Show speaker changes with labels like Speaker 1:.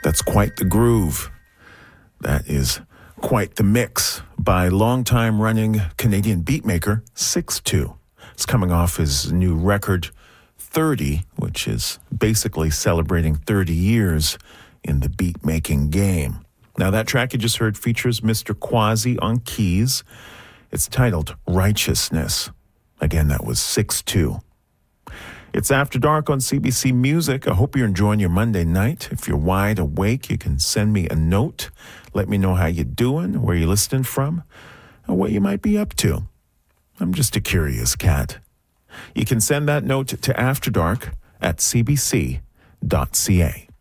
Speaker 1: That's quite the groove. That is quite the mix by longtime running Canadian beatmaker 6-2. It's coming off his new record 30, which is basically celebrating 30 years in the beat-making game. Now, that track you just heard features Mr. Quasi on keys. It's titled Righteousness. Again, that was 6-2. It's After Dark on CBC Music. I hope you're enjoying your Monday night. If you're wide awake, you can send me a note. Let me know how you're doing, where you're listening from, and what you might be up to. I'm just a curious cat. You can send that note to afterdark@cbc.ca.